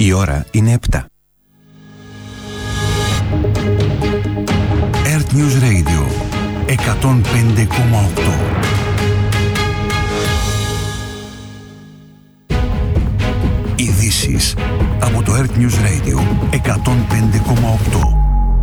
Η ώρα είναι 7. Earth News Radio 105,8. Ειδήσεις από το Earth News Radio 105,8.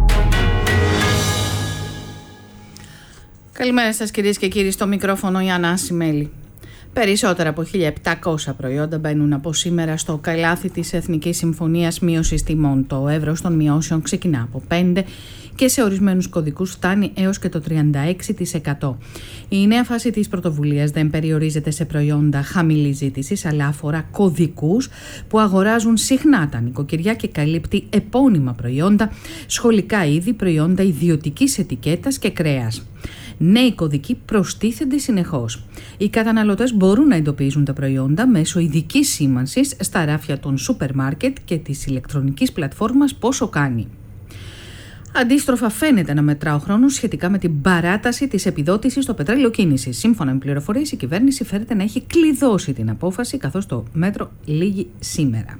Καλημέρα σας κυρίες και κύριοι, στο μικρόφωνο η Άννα Ασημέλη. Περισσότερα από 1.700 προϊόντα μπαίνουν από σήμερα στο καλάθι της Εθνικής Συμφωνίας Μείωσης Τιμών. Το εύρος των μειώσεων ξεκινά από 5% και σε ορισμένους κωδικούς φτάνει έως και το 36%. Η νέα φάση της πρωτοβουλίας δεν περιορίζεται σε προϊόντα χαμηλής ζήτησης, αλλά αφορά κωδικούς που αγοράζουν συχνά τα νοικοκυριά και καλύπτει επώνυμα προϊόντα, σχολικά είδη, προϊόντα ιδιωτικής ετικέτας και κρέας. Νέοι κωδικοί προστίθενται συνεχώς. Οι καταναλωτές μπορούν να εντοπίζουν τα προϊόντα μέσω ειδικής σήμανσης στα ράφια των σούπερ μάρκετ και της ηλεκτρονικής πλατφόρμας Πόσο Κάνει. Αντίστροφα, φαίνεται να μετρά ο χρόνος σχετικά με την παράταση της επιδότησης στο πετρέλαιο κίνησης. Σύμφωνα με πληροφορίες, η κυβέρνηση φέρεται να έχει κλειδώσει την απόφαση, καθώς το μέτρο λήγει σήμερα.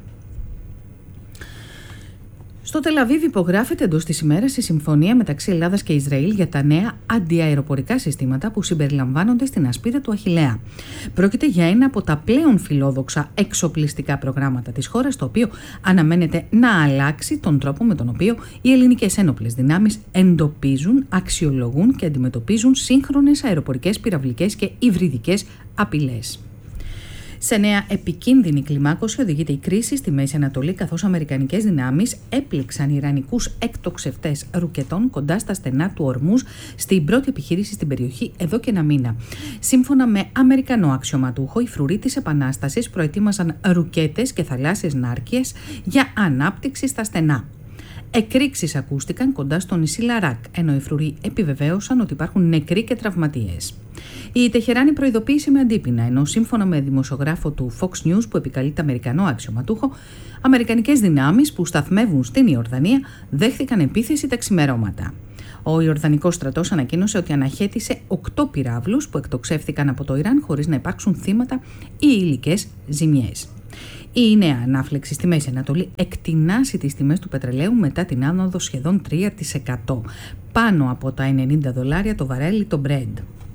Στο Τελαβίβ υπογράφεται εντός της ημέρας η συμφωνία μεταξύ Ελλάδας και Ισραήλ για τα νέα αντιαεροπορικά συστήματα που συμπεριλαμβάνονται στην ασπίδα του Αχιλλέα. Πρόκειται για ένα από τα πλέον φιλόδοξα εξοπλιστικά προγράμματα της χώρας, το οποίο αναμένεται να αλλάξει τον τρόπο με τον οποίο οι ελληνικές ένοπλες δυνάμεις εντοπίζουν, αξιολογούν και αντιμετωπίζουν σύγχρονες αεροπορικές, πυραυλικές και υβριδικές απειλές. Σε νέα επικίνδυνη κλιμάκωση οδηγείται η κρίση στη Μέση Ανατολή, καθώς αμερικανικές δυνάμεις έπληξαν ιρανικούς εκτοξευτές ρουκετών κοντά στα στενά του Ορμούζ στην πρώτη επιχείρηση στην περιοχή εδώ και ένα μήνα. Σύμφωνα με Αμερικανό αξιωματούχο, οι φρουροί της Επανάστασης προετοίμαζαν ρουκέτες και θαλάσσιες νάρκειες για ανάπτυξη στα στενά. Εκρήξεις ακούστηκαν κοντά στο νησί Λαράκ, ενώ οι φρουροί επιβεβαίωσαν ότι υπάρχουν νεκροί και τραυματίες. Η Τεχεράνη προειδοποίησε με αντίπεινα, ενώ σύμφωνα με δημοσιογράφο του Fox News που επικαλείται Αμερικανό αξιωματούχο, αμερικανικές δυνάμεις που σταθμεύουν στην Ιορδανία δέχθηκαν επίθεση τα ξημερώματα. Ο Ιορδανικός στρατός ανακοίνωσε ότι αναχέτησε 8 πυράβλους που εκτοξεύθηκαν από το Ιράν χωρίς να υπάρξουν θύματα ή υλικές ζημιές. Η νέα ανάφλεξη στη Μέση Ανατολή εκτινάσει τις τιμές του πετρελαίου μετά την άνοδο σχεδόν 3%, πάνω από τα $90 το βαρέλι το Brent.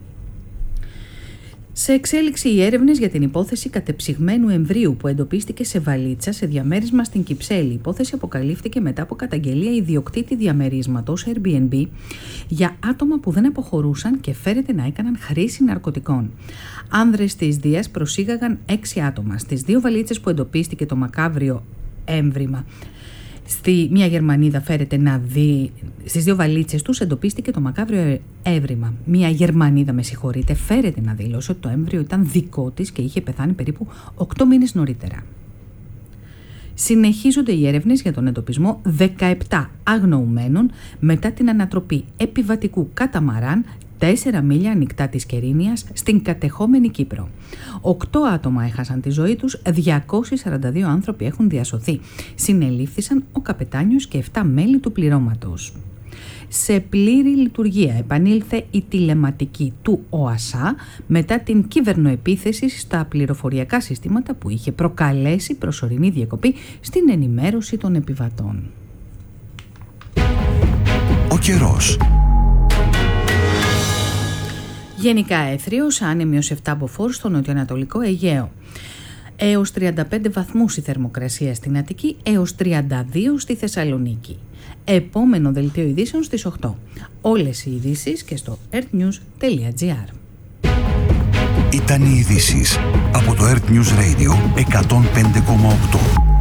Σε εξέλιξη οι έρευνες για την υπόθεση κατεψυγμένου εμβρίου που εντοπίστηκε σε βαλίτσα σε διαμέρισμα στην Κυψέλη. Η υπόθεση αποκαλύφθηκε μετά από καταγγελία ιδιοκτήτη διαμερίσματος Airbnb για άτομα που δεν αποχωρούσαν και φέρεται να έκαναν χρήση ναρκωτικών. Άνδρες της Δίας προσήγαγαν 6 άτομα στις 2 βαλίτσες που εντοπίστηκε το μακάβριο έμβριμα. Μία Γερμανίδα φέρεται να δει. Στις 2 βαλίτσες τους εντοπίστηκε το μακάβριο έμβριμα. Μία Γερμανίδα, φέρεται να δήλωσε ότι το έμβριο ήταν δικό της και είχε πεθάνει περίπου 8 μήνες νωρίτερα. Συνεχίζονται οι έρευνες για τον εντοπισμό 17 αγνοουμένων μετά την ανατροπή επιβατικού καταμαράν 4 μίλια ανοιχτά της Κερίνιας στην κατεχόμενη Κύπρο. 8 άτομα έχασαν τη ζωή τους, 242 άνθρωποι έχουν διασωθεί. Συνελήφθησαν ο καπετάνιος και 7 μέλη του πληρώματος. Σε πλήρη λειτουργία επανήλθε η τηλεματική του ΟΑΣΑ μετά την κυβερνοεπίθεση στα πληροφοριακά συστήματα που είχε προκαλέσει προσωρινή διακοπή στην ενημέρωση των επιβατών. Ο καιρός. Γενικά έθριος, άνεμιος 7 μποφόρ στο νοτιοανατολικό Αιγαίο. Έως 35 βαθμούς η θερμοκρασία στην Αττική, έως 32 στη Θεσσαλονίκη. Επόμενο δελτίο ειδήσεων στις 8. Όλες οι ειδήσεις και στο earthnews.gr. Ήταν οι ειδήσεις από το Earth News Radio 105,8.